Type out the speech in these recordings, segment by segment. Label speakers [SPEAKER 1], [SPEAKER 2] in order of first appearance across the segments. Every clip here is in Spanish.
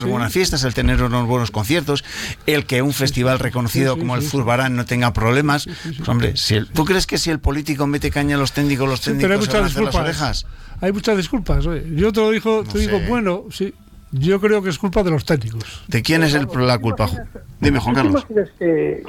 [SPEAKER 1] buenas fiestas, el tener unos buenos conciertos, el que un festival reconocido como el Zurbarán no tenga problemas. Pues hombre, ¿tú crees que si el político mete caña a los técnicos se van a hacer las orejas?
[SPEAKER 2] Hay muchas disculpas. Yo te lo digo, bueno, sí, yo creo que es culpa de los técnicos.
[SPEAKER 1] ¿De quién es la culpa? Dime, Juan Carlos.
[SPEAKER 3] ¿Tú imaginas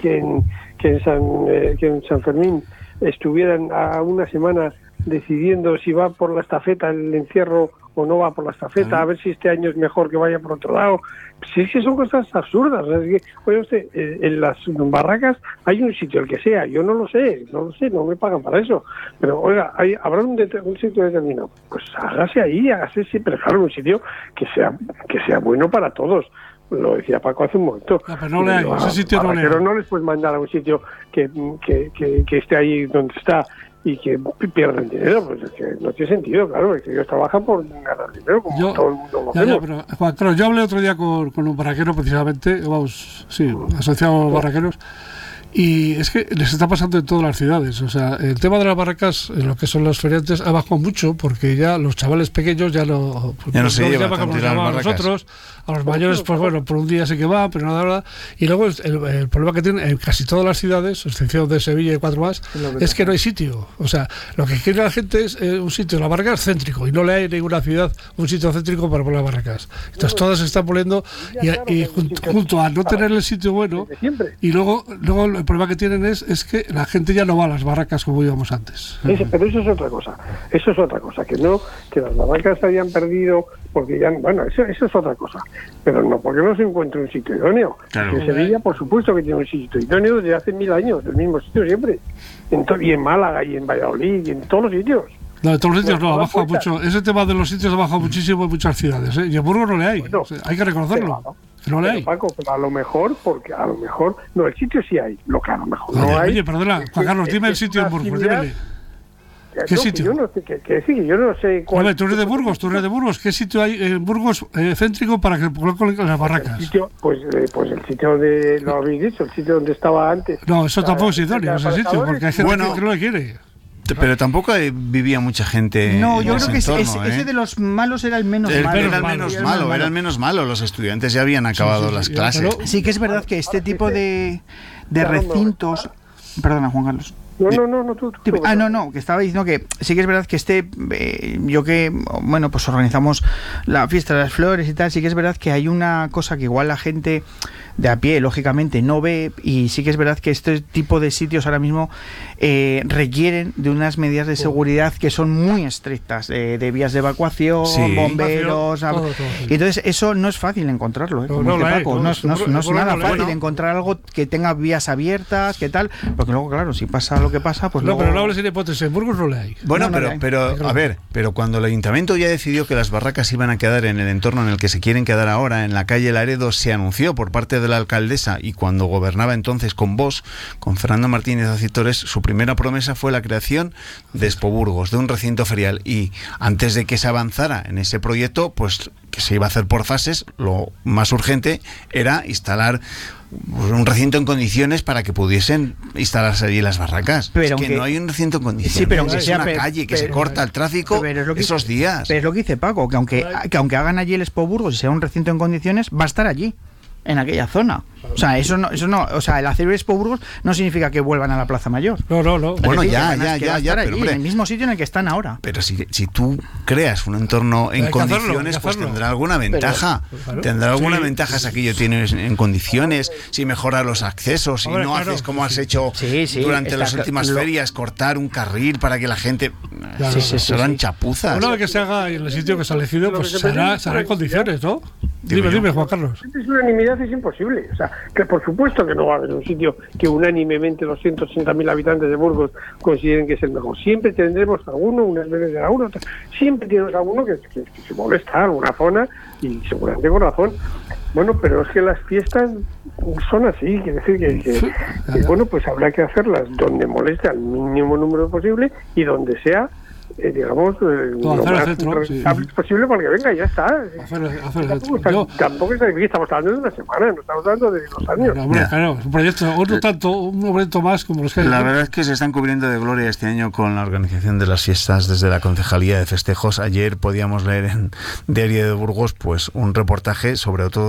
[SPEAKER 3] que en San Fermín estuvieran a una semana decidiendo si va por la estafeta el encierro o no va por la estafeta, a ver si este año es mejor que vaya por otro lado? Sí, es que son cosas absurdas. Es que, oye usted, en las barracas hay un sitio, el que sea, yo no lo sé, no me pagan para eso, pero oiga, habrá un sitio determinado, pues hágase siempre, claro, un sitio que sea bueno para todos. Lo decía Paco hace un momento.
[SPEAKER 2] Pero no le hay, ese sitio no le hay.
[SPEAKER 3] Pero no les puedes mandar a un sitio que esté ahí donde está y que pierden dinero, pues es que no tiene sentido, claro, es que ellos trabajan por ganar dinero, como todo el mundo lo hacemos.
[SPEAKER 2] Pero, Juan Carlos, yo hablé otro día con un barraquero, precisamente, asociados barraqueros, y es que les está pasando en todas las ciudades. O sea, el tema de las barracas, en lo que son los feriantes, ha bajado mucho, porque ya los chavales pequeños ya no
[SPEAKER 1] se llevan
[SPEAKER 2] como nos llaman a nosotros. A los mayores, pues bueno, por un día sí que va, pero nada, verdad. Y luego el problema que tienen en casi todas las ciudades, excepción de Sevilla y 4 más, es que no hay sitio. O sea, lo que quiere la gente es un sitio, la barraca es céntrico, y no le hay en ninguna ciudad un sitio céntrico para poner barracas. Entonces todas se están poniendo, y junto a no tener el sitio bueno, y luego el problema que tienen es que la gente ya no va a las barracas como íbamos antes.
[SPEAKER 3] Pero eso es otra cosa, que las barracas se hayan perdido, porque ya, bueno, eso es otra cosa. Pero no, porque no se encuentra un sitio idóneo. Claro. En Sevilla, por supuesto que tiene un sitio idóneo desde hace 1000 años, el mismo sitio siempre. Y en Málaga, y en Valladolid, y en todos los sitios.
[SPEAKER 2] No, en todos los sitios no, ha bajado mucho. Ese tema de los sitios ha bajado muchísimo en muchas ciudades, ¿eh? Y en Burgos no le hay. Bueno, hay que reconocerlo. No le hay.
[SPEAKER 3] Paco, pero a lo mejor, no, el sitio sí hay. Lo que a lo mejor no hay.
[SPEAKER 2] Oye, perdona, Juan Carlos, dime el sitio en Burgos, dímele. ¿Qué sitio?
[SPEAKER 3] Yo no sé cuál.
[SPEAKER 2] Vale, tú eres de Burgos. ¿Qué sitio hay en Burgos céntrico para que coloquen las barracas?
[SPEAKER 3] El sitio de, lo habéis dicho, el sitio donde estaba antes.
[SPEAKER 2] No, eso tampoco es idóneo, ese sitio, porque hay gente que no le quiere.
[SPEAKER 1] Pero tampoco vivía mucha gente.
[SPEAKER 4] No, yo creo que
[SPEAKER 1] entorno,
[SPEAKER 4] ese de los malos era el menos malo.
[SPEAKER 1] Era el menos malo. Los estudiantes ya habían acabado las clases.
[SPEAKER 4] Sí que es verdad que este tipo de recintos. Perdona, Juan Carlos.
[SPEAKER 3] No, tú.
[SPEAKER 4] Que estaba diciendo que sí que es verdad que pues organizamos la fiesta de las flores y tal, sí que es verdad que hay una cosa que igual la gente de a pie, lógicamente, no ve, y sí que es verdad que este tipo de sitios ahora mismo requieren de unas medidas de seguridad que son muy estrictas, de vías de evacuación, bomberos, todo. Y entonces eso no es fácil encontrarlo, no es nada fácil encontrar algo que tenga vías abiertas, que tal, porque luego, claro, si pasa lo que pasa, pues
[SPEAKER 2] no, pero no hables sin hipótesis, en Burgos no le hay.
[SPEAKER 1] Bueno, pero cuando el ayuntamiento ya decidió que las barracas iban a quedar en el entorno en el que se quieren quedar ahora, en la calle Laredo, se anunció por parte de la alcaldesa, y cuando gobernaba entonces con Vox, con Fernando Martínez Acitores, su primera promesa fue la creación de Expo Burgos, de un recinto ferial, y antes de que se avanzara en ese proyecto, pues que se iba a hacer por fases, lo más urgente era instalar un recinto en condiciones para que pudiesen instalarse allí las barracas. Pero es que no hay un recinto en condiciones.
[SPEAKER 4] Sí, pero aunque
[SPEAKER 1] es una calle que se corta el tráfico esos días.
[SPEAKER 4] Pero es lo que dice Paco, que aunque hagan allí el Expo Burgos y sea un recinto en condiciones, va a estar allí, en aquella zona. O sea, eso no, o sea, el hacer Expo Burgos no significa que vuelvan a la Plaza Mayor.
[SPEAKER 2] No.
[SPEAKER 1] Bueno, ya,
[SPEAKER 4] pero hombre, en el mismo sitio en el que están ahora.
[SPEAKER 1] Pero si tú creas un entorno en condiciones, pues tendrá alguna ventaja. Tendrá alguna ventaja si aquello tiene en condiciones, si mejora los accesos, si no haces como has hecho durante las últimas ferias, cortar un carril para que la gente... serán chapuzas.
[SPEAKER 2] Una vez que se haga en el sitio que se ha elegido, pues se hará en condiciones, ¿no? Dime, Juan Carlos.
[SPEAKER 3] Es unanimidad, es imposible. O sea, que por supuesto que no va a haber un sitio que unánimemente los 180.000 habitantes de Burgos consideren que es el mejor. Siempre tendremos alguno, unas veces a uno, siempre tenemos alguno que se molesta, alguna zona, y seguramente con razón. Bueno, pero es que las fiestas son así, quiere decir que bueno, pues habrá que hacerlas donde moleste al mínimo número posible y donde sea digamos, lo más rentable posible para que venga y ya está. Tampoco es difícil, estamos hablando de una semana, no estamos hablando de 2 años.
[SPEAKER 2] Claro, un proyecto más como los que hay.
[SPEAKER 1] La verdad es que se están cubriendo de gloria este año con la organización de las fiestas desde la Concejalía de Festejos. Ayer podíamos leer en Diario de Burgos pues un reportaje sobre todo